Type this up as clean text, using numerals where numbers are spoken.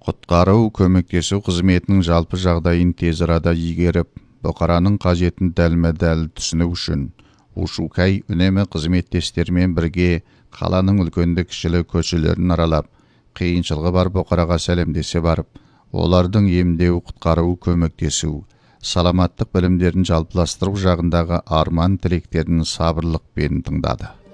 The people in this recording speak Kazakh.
Құтқару көмектесу қызметінің жалпы жағдайын тез арада игеріп, бұқараның қажетін дәлме-дәл түсіну үшін Ушукай үнемі қызметтестермен бірге қаланың үлкенді-кішілі көшелерін аралап, қиыншылығы бар бұқараға сәлемдесе барып, олардың емдеу, құтқару, көмектесу, саламаттық білімдерін жалпыластыру жағындағы арман тілектерін сабырлықпен тыңдады.